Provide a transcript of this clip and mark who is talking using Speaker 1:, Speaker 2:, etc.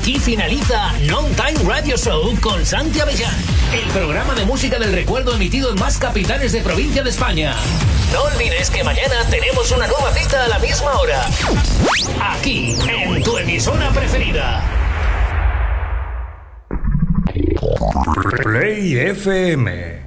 Speaker 1: Aquí finaliza Non Time Radio Show con Santi Avellán, el programa de música del recuerdo emitido en más capitales de provincia de España. No olvides que mañana tenemos una nueva cita a la misma hora. Aquí, en tu emisora preferida.
Speaker 2: Play FM.